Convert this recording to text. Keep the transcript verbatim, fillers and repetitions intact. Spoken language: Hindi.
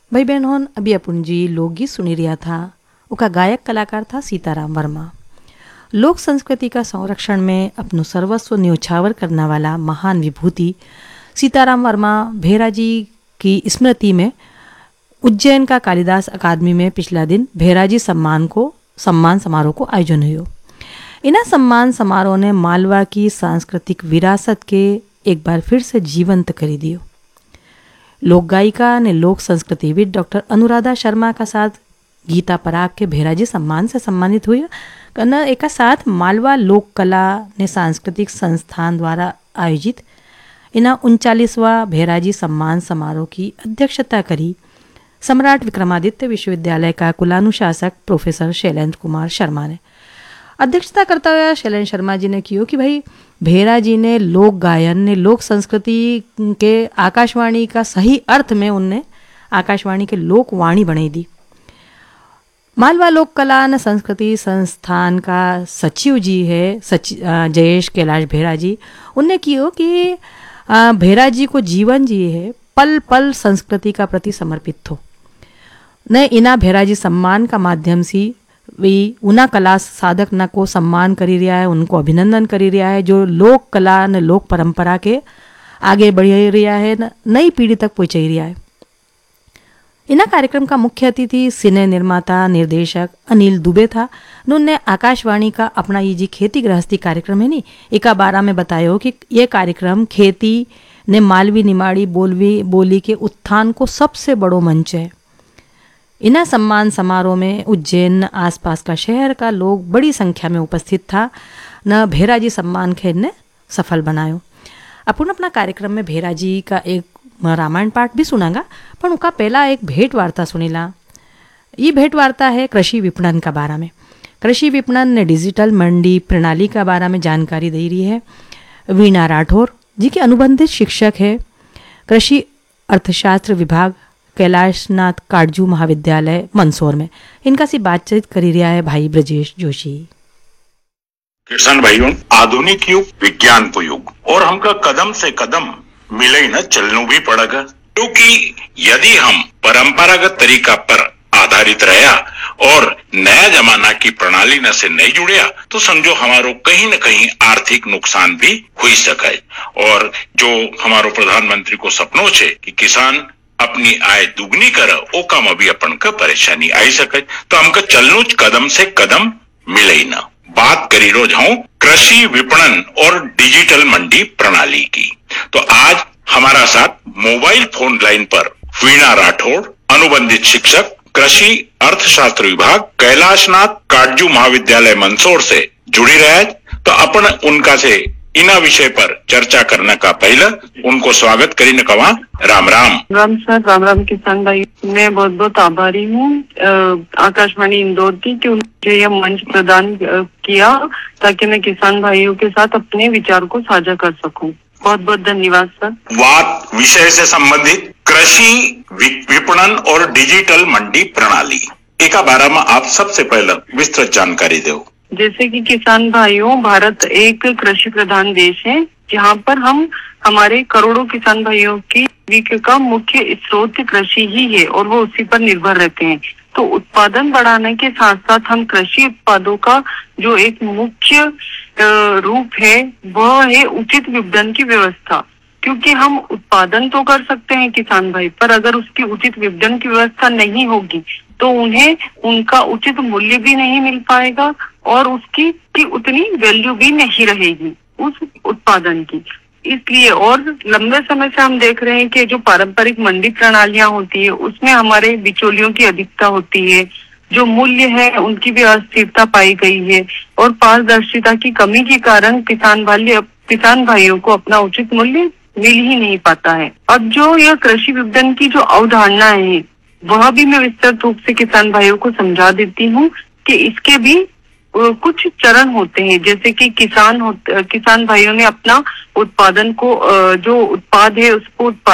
भाई बहन होन अभी अपन जी लोकगीत सुनी रिया था। उका गायक कलाकार था सीताराम वर्मा। लोक संस्कृति का संरक्षण में अपनो सर्वस्व न्योछावर करने वाला महान विभूति सीताराम वर्मा भेरा जी की स्मृति में उज्जैन का कालिदास अकादमी में पिछला दिन भेरा जी सम्मान को सम्मान समारोह को आयोजन हुआ। इना सम्मान समारोह ने मालवा की सांस्कृतिक विरासत के एक बार फिर से जीवंत कर दियो। लोक गायिका ने लोक संस्कृतिविद डॉक्टर अनुराधा शर्मा का साथ गीता पराग के भेरा जी सम्मान से सम्मानित हुई। कन्ना एक साथ मालवा लोक कला ने सांस्कृतिक संस्थान द्वारा आयोजित इना उनचालीसवां भेरा जी सम्मान समारोह की अध्यक्षता करी सम्राट विक्रमादित्य विश्वविद्यालय का कुलानुशासक प्रोफेसर शैलेंद्र कुमार शर्मा ने। अध्यक्षता करता हुआ शैलेंद्र शर्मा जी ने कियो कि भाई भेरा जी ने लोक गायन ने लोक संस्कृति के आकाशवाणी का सही अर्थ में उनने आकाशवाणी के लोकवाणी बनाई दी। मालवा लोक कला न संस्कृति संस्थान का सचिव जी है सचिव जयेश कैलाश भेरा जी। उनने कियो कि भेरा जी को जीवन जी है पल पल संस्कृति का प्रति समर्पित थो न। इना भेरा जी सम्मान का माध्यम से वे उना कला साधक न को सम्मान करी रहा है, उनको अभिनंदन करी रहा है जो लोक कला न लोक परंपरा के आगे बढ़ रहा है, न नई पीढ़ी तक पहुँच रहा है। इना कार्यक्रम का मुख्य अतिथि सिने निर्माता निर्देशक अनिल दुबे था। उन्होंने आकाशवाणी का अपना ये जी खेती गृहस्थी कार्यक्रम है नी एका बारह में बताया कि ये कार्यक्रम खेती ने मालवी निमाड़ी बोलवी बोली के उत्थान को सबसे बड़ो मंच है। इना सम्मान समारोह में उज्जैन आसपास का शहर का लोग बड़ी संख्या में उपस्थित था न। भेरा जी सम्मान खेल ने सफल बनायो। अपन अपना कार्यक्रम में भेरा जी का एक रामायण पाठ भी सुनागा, पर उनका पहला एक भेंट वार्ता सुनीला। ये भेंट वार्ता है कृषि विपणन का बारे में। कृषि विपणन ने डिजिटल मंडी प्रणाली का बारे में जानकारी दे रही है। वीणा राठौर जी के अनुबंधित शिक्षक है कृषि अर्थशास्त्र विभाग कैलाशनाथ काटजू महाविद्यालय मंदसौर में। इनका सी बातचीत करी रहा है भाई ब्रजेश जोशी। किसान भाइयों, आधुनिक युग विज्ञान को युग और हमका कदम से कदम मिले ही न चलनू भी पड़ेगा, क्योंकि यदि हम परंपरागत तरीका पर आधारित रहा और नया जमाना की प्रणाली न से नहीं जुड़िया तो समझो हमारो कहीं न कहीं आर्थिक नुकसान भी हो सके। और जो हमारो प्रधानमंत्री को सपनों छे कि किसान अपनी आय दुगनी करे, ओ काम अभी अपन का परेशानी आई सके, तो हमका चलनू कदम से कदम मिले ही ना। बात करी रोज हूँ कृषि विपणन और डिजिटल मंडी प्रणाली की। तो आज हमारा साथ मोबाइल फोन लाइन पर वीणा राठौड़, अनुबंधित शिक्षक कृषि अर्थशास्त्र विभाग कैलाशनाथ काटजू महाविद्यालय मंदसौर से जुड़ी रहे। तो अपन उनका से इना विषय पर चर्चा करने का पहले उनको स्वागत करीने कवा राम राम। राम सर, राम राम किसान भाई। मैं बहुत बहुत आभारी हूँ आकाशवाणी इंदौर की कि उन्होंने यह मंच प्रदान किया ताकि मैं किसान भाइयों के साथ अपने विचार को साझा कर सकूं। बहुत बहुत धन्यवाद सर। बात विषय से संबंधित कृषि विपणन और डिजिटल मंडी प्रणाली एक बारे में आप सबसे पहले विस्तृत जानकारी दो। जैसे कि किसान भाइयों, भारत एक कृषि प्रधान देश है जहाँ पर हम हमारे करोड़ों किसान भाइयों की जीविका का मुख्य स्रोत कृषि ही है और वो उसी पर निर्भर रहते हैं। तो उत्पादन बढ़ाने के साथ साथ हम कृषि उत्पादों का जो एक मुख्य रूप है वह है उचित विपणन की व्यवस्था। क्योंकि हम उत्पादन तो कर सकते हैं किसान भाई, पर अगर उसकी उचित विपणन की व्यवस्था नहीं होगी तो उन्हें उनका उचित मूल्य भी नहीं मिल पाएगा और उसकी की उतनी वैल्यू भी नहीं रहेगी उस उत्पादन की। इसलिए और लंबे समय से हम देख रहे हैं कि जो पारंपरिक मंडी प्रणालियां होती है उसमें हमारे बिचौलियों की अधिकता होती है, जो मूल्य है उनकी भी अस्थिरता पाई गई है और पारदर्शिता की कमी के कारण किसान भाई किसान भाइयों को अपना उचित मूल्य मिल ही नहीं पाता है। अब जो यह कृषि विपणन की जो अवधारणा है वह भी मैं विस्तृत रूप से किसान भाइयों को समझा देती हूँ कि इसके भी कुछ चरण होते हैं। जैसे कि किसान हो किसान भाइयों ने अपना उत्पादन को जो उत्पाद है उसको